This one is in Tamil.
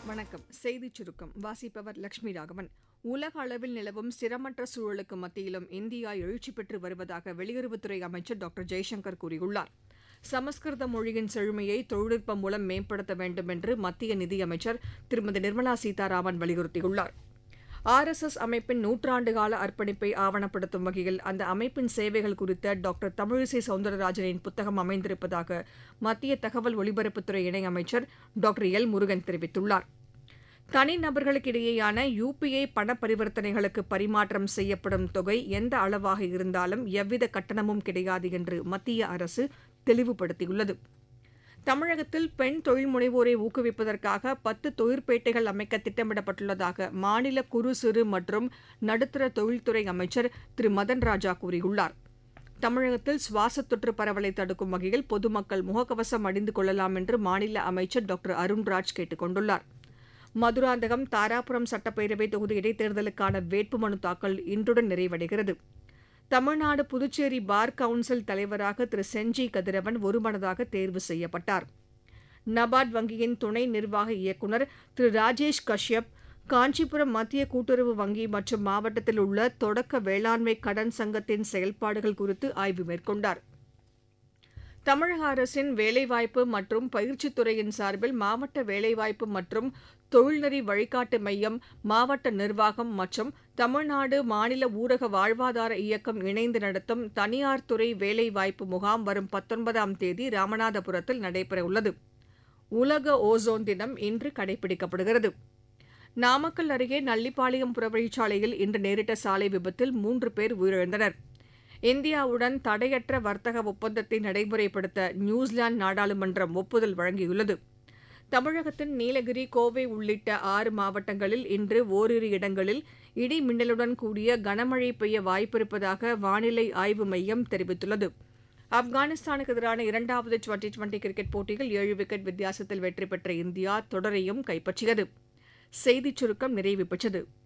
வணக்கம். செய்திச் சுருக்கம் வாசிப்பவர் லட்சுமி ராகவன். உலக அளவில் நிலவும் ஸ்திரமற்ற சூழலுக்கு மத்தியிலும் இந்தியா எழுச்சி பெற்று வருவதாக வெளியுறவுத்துறை அமைச்சர் டாக்டர் ஜெய்சங்கர் கூறியுள்ளார். சமஸ்கிருத மொழியின் செழுமையை தொழில்நுட்பம் மூலம் மேம்படுத்த வேண்டும் என்று மத்திய நிதியமைச்சர் திருமதி நிர்மலா சீதாராமன் வலியுறுத்தியுள்ளார். RSS அமைப்பின் நூற்றாண்டுகால அர்ப்பணிப்பை ஆவணப்படுத்தும் வகையில் அந்த அமைப்பின் சேவைகள் குறித்த டாக்டர் தமிழிசை சவுந்தரராஜனின் புத்தகம் அமைந்திருப்பதாக மத்திய தகவல் ஒலிபரப்புத்துறை இணையமைச்சர் டாக்டர் எல். முருகன் தெரிவித்துள்ளார். தனிநபர்களுக்கிடையேயான UPI பண பரிவர்த்தனைகளுக்கு பரிமாற்றம் செய்யப்படும் தொகை எந்த அளவாக இருந்தாலும் எவ்வித கட்டணமும் கிடையாது என்று மத்திய அரசு தெளிவுபடுத்தியுள்ளது. தமிழகத்தில் பெண் தொழில் முனைவோரை ஊக்குவிப்பதற்காக 10 தொழிற்பேட்டைகள் அமைக்க திட்டமிடப்பட்டுள்ளதாக மாநில குறு சிறு மற்றும் நடுத்தர தொழில்துறை அமைச்சர் திரு மதன் ராஜா கூறியுள்ளார். தமிழகத்தில் சுவாசத் தொற்று பரவலை தடுக்கும் வகையில் பொதுமக்கள் முகக்கவசம் அணிந்து கொள்ளலாம் என்று மாநில அமைச்சர் டாக்டர் அருண்ராஜ் கேட்டுக் கொண்டுள்ளார். மதுராந்தகம், தாராபுரம் சட்டப்பேரவை தொகுதி இடைத்தேர்தலுக்கான வேட்புமனு தாக்கல் இன்றுடன் நிறைவடைகிறது. தமிழ்நாடு புதுச்சேரி பார் கவுன்சில் தலைவராக திரு செஞ்சி கதிரவன் ஒருமனதாக தேர்வு செய்யப்பட்டார். நபார்டு வங்கியின் துணை நிர்வாக இயக்குநர் திரு ராஜேஷ் கஷ்யப் காஞ்சிபுரம் மத்திய கூட்டுறவு வங்கி மற்றும் மாவட்டத்தில் உள்ள தொடக்க வேளாண்மை கடன் சங்கத்தின் செயல்பாடுகள் குறித்து ஆய்வு மேற்கொண்டார். தமிழக அரசின் வேலைவாய்ப்பு மற்றும் பயிற்சித் துறையின் சார்பில் மாவட்ட வேலைவாய்ப்பு மற்றும் தொழில்நெறி வழிகாட்டு மையம், மாவட்ட நிர்வாகம் மற்றும் தமிழ்நாடு மாநில ஊரக வாழ்வாதார இயக்கம் இணைந்து நடத்தும் தனியார் துறை வேலைவாய்ப்பு முகாம் வரும் 19ஆம் தேதி ராமநாதபுரத்தில் நடைபெறவுள்ளது. உலக ஓசோன் தினம் இன்று கடைபிடிக்கப்படுகிறது. நாமக்கல் அருகே நல்லிப்பாளையம் புறவழிச்சாலையில் இன்று நேரிட்ட சாலை விபத்தில் 3 பேர் உயிரிழந்தனர். இந்தியாவுடன் தடையற்ற வர்த்தக ஒப்பந்தத்தை நடைமுறைப்படுத்த நியூசிலாந்து நாடாளுமன்றம் ஒப்புதல் வழங்கியுள்ளது. தமிழகத்தின் நீலகிரி, கோவை உள்ளிட்ட 6 மாவட்டங்களில் இன்று ஓரிரு இடங்களில் இடி மின்னலுடன் கூடிய கனமழை பெய்ய வாய்ப்பிருப்பதாக வானிலை ஆய்வு மையம் தெரிவித்துள்ளது. ஆப்கானிஸ்தானுக்கு எதிரான 2வது டுவெண்டி கிரிக்கெட் போட்டியில் 7 விக்கெட் வித்தியாசத்தில் வெற்றி பெற்ற இந்தியா தொடரையும் கைப்பற்றியது. செய்திச் சுருக்கம் நிறைவு பெற்றது.